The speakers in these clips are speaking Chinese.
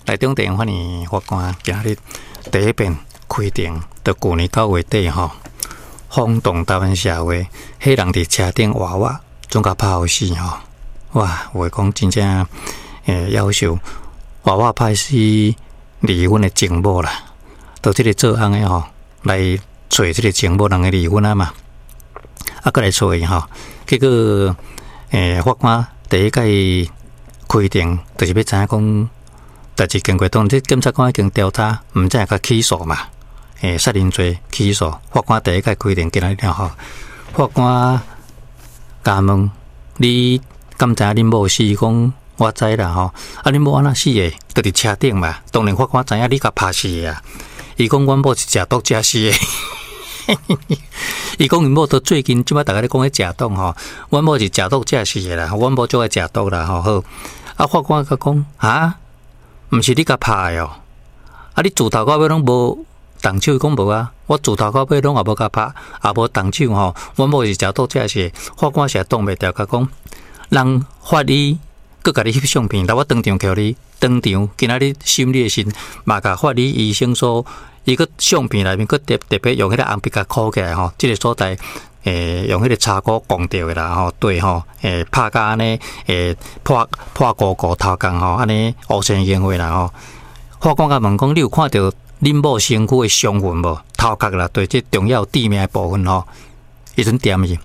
台中电法院法官今日第一遍开庭，在去年9月底轰动台湾社会，迄人伫车顶活活，总甲拍好死哇！话讲真正要求活活拍死离婚的情某啦，到这个做案的来找这个情某人的离婚啊嘛，搁来找伊结果法官第一届开庭，就是要知影讲，代志经过当这检察官已经调查，毋知甲起诉嘛，杀人罪起诉。法官第一届开庭，今日法官甲问你敢知恁某死？讲我知啦恁某安怎死的？就伫车顶嘛。当然法官知影你甲拍死的啊。伊讲阮某是食毒食死的。伊讲因某都最近即摆大家咧讲迄食毒阮某是食毒食死的啦，阮某就爱食毒啦好。法官甲讲毋是你甲拍的你自头到尾拢无动手，讲无啊，我自头到尾拢也无甲拍，也无动手阮某是食毒食死的。法官是挡袂掉，甲讲人法医佮甲你翕相片，来我当场叫你当场，今仔日审理的时，嘛甲法医医生说。伊个相片内面，佮特别用迄个红笔甲箍起来即个所在，用迄个叉箍绑着的啦对拍甲安尼，破鼓头gang安尼乌生烟灰啦法官甲问讲，你有看到恁某身躯的伤痕无？头壳啦，对，即重要致命的部分伊阵点伊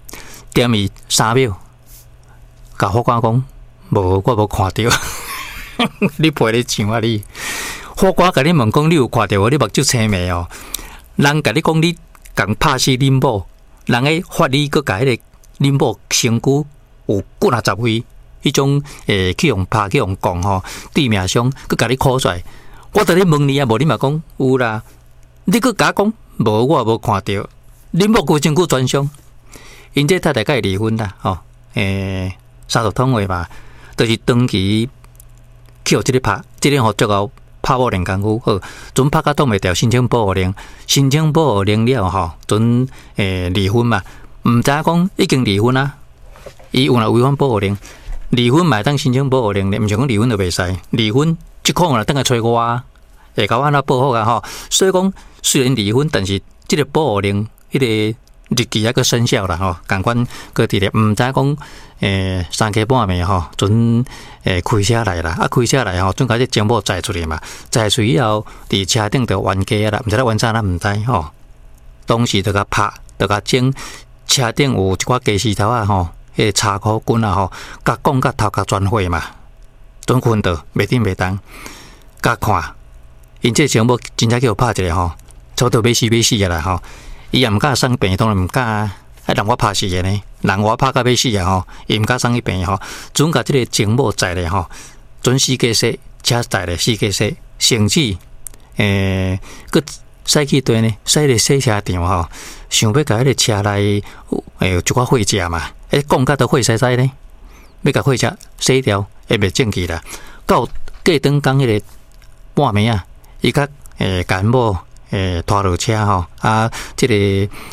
3秒，甲法官讲无，我无看到，你陪你唱啊你。法官甲你问讲，你有看到无？你目睭青眉人甲你讲，你共拍死恁某，人个法医佮甲迄个恁某身躯有几啊十位，迄种去用拍去用讲致命伤，佮甲你考出来。我伫咧问你无你嘛讲有啦，你佮甲讲无，我也无看到。恁某规身躯全伤，因这太太甲伊离婚啦三十通话嘛，就是长期去互即个拍，即个最后。拍某令功夫好，阵拍甲挡袂掉，申请保护令，申请保护令了阵离婚嘛，毋知影讲已经离婚啊，伊有若违反保护令，离婚嘛当申请保护令，毋是讲离婚就袂使，离婚即可能等下找我会甲我安怎报复啊所以讲虽然离婚，但是即个保护令迄个日期还佫生效啦共款佫伫咧，毋知讲3更半暝阵开车来啦，开车来阵甲这情某载出去嘛，载出以后伫车顶就冤家啦，毋知咧冤啥咱毋知当时就甲拍，就甲整车顶有一寡鸡丝头迄个叉箍棍甲讲甲头壳全毁嘛，阵昏倒袂顶袂动，甲看因这情某真正叫拍一个差不多要死的啦伊也毋敢送病，当然毋敢人我拍死的呢，人我拍甲要死伊毋敢送去病准甲即个情某载咧准死计说，车载咧死计说，甚至佫驶去对呢，驶咧洗车场想要甲迄个车内有一寡血迹嘛，讲甲都血洗呢，要甲血迹洗掉，会袂正气啦。到过当讲迄个半暝伊甲干某。拖落车即个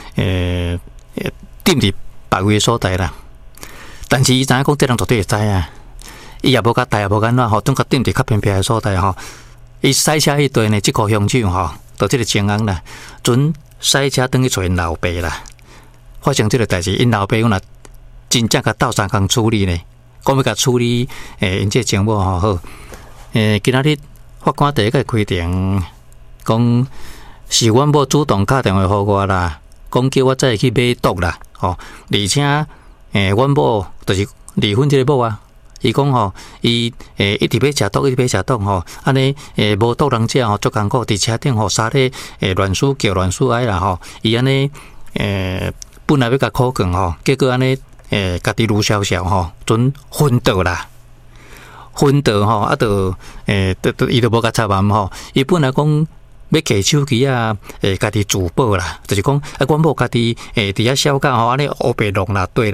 踮伫别位所在啦。但是伊知影讲，这人绝对会知伊也无甲带，也无甲安怎总甲踮伫较偏僻的所在伊驶车迄段呢，即个凶手就即个情人啦，准驶车转去找因老爸啦。发生即个代志，因老爸讲若真正甲斗相共处理呢，讲要甲处理因这情某好。今仔日法官第一届开庭讲。是阮某主动打电话互我啦，讲叫我再去买毒啦，而且阮某就是离婚这个某伊讲伊一直要食毒，一直要食毒安尼无毒人食足艰苦，伫车顶杀咧乱输叫乱输哀啦伊安尼本来要甲苦劝结果安尼家己愈烧烧准昏倒啦，昏倒就伊就无甲插完伊本来讲。要摕手机家己自保啦，就是讲阮某家己伫遐小狗安尼乌白弄啦，对。